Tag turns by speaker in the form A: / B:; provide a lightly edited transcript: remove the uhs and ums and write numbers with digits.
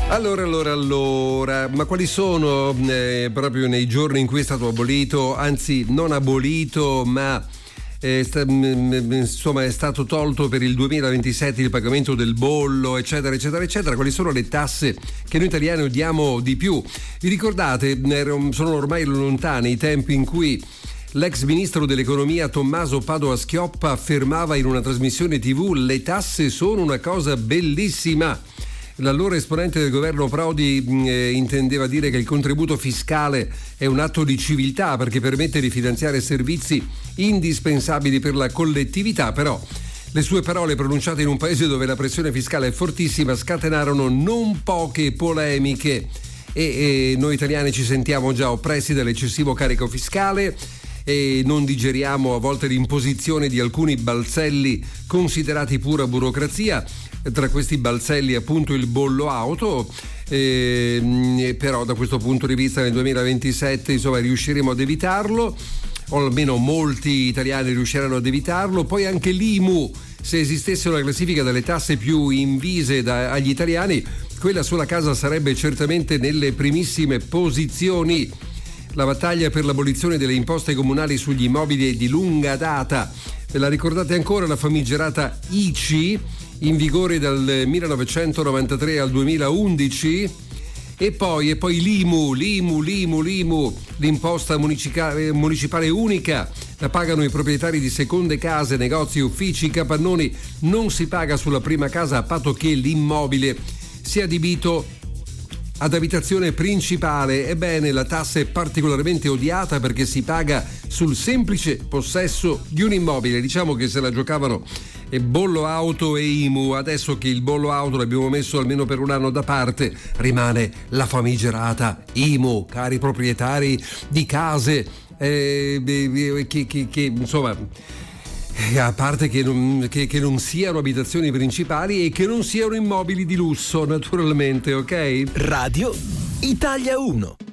A: Allora, ma quali sono proprio nei giorni in cui è stato abolito, anzi non abolito, ma insomma è stato tolto per il 2027 il pagamento del bollo, eccetera eccetera eccetera? Quali sono le tasse che noi italiani odiamo di più? Vi ricordate, sono ormai lontani i tempi in cui l'ex ministro dell'economia Tommaso Padoa-Schioppa affermava in una trasmissione TV: le tasse sono una cosa bellissima. L'allora esponente del governo Prodi intendeva dire che il contributo fiscale è un atto di civiltà perché permette di finanziare servizi indispensabili per la collettività, però le sue parole, pronunciate in un paese dove la pressione fiscale è fortissima, scatenarono non poche polemiche e noi italiani ci sentiamo già oppressi dall'eccessivo carico fiscale e non digeriamo a volte l'imposizione di alcuni balzelli considerati pura burocrazia. Tra questi balzelli appunto il bollo auto, però da questo punto di vista nel 2027 insomma riusciremo ad evitarlo, o almeno molti italiani riusciranno ad evitarlo. Poi anche l'IMU, se esistesse una classifica delle tasse più invise agli italiani, quella sulla casa sarebbe certamente nelle primissime posizioni. La battaglia per l'abolizione delle imposte comunali sugli immobili è di lunga data. Ve la ricordate ancora, la famigerata ICI, in vigore dal 1993 al 2011? E poi l'IMU, l'imposta municipale unica, la pagano i proprietari di seconde case, negozi, uffici, capannoni. Non si paga sulla prima casa a patto che l'immobile sia adibito ad abitazione principale. Ebbene, la tassa è particolarmente odiata perché si paga sul semplice possesso di un immobile. Diciamo che se la giocavano bollo auto e IMU. Adesso che il bollo auto l'abbiamo messo almeno per un anno da parte, rimane la famigerata IMU, cari proprietari di case che insomma, a parte che non siano abitazioni principali e che non siano immobili di lusso, naturalmente, ok?
B: Radio Italia 1.